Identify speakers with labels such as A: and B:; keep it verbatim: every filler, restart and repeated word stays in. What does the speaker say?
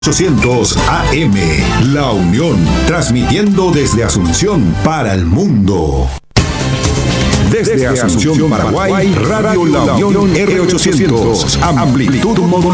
A: ochocientos A M, La Unión, transmitiendo desde Asunción para el mundo. Desde, desde Asunción, Asunción, Paraguay, Radio La Unión R ochocientos, amplitud modulada.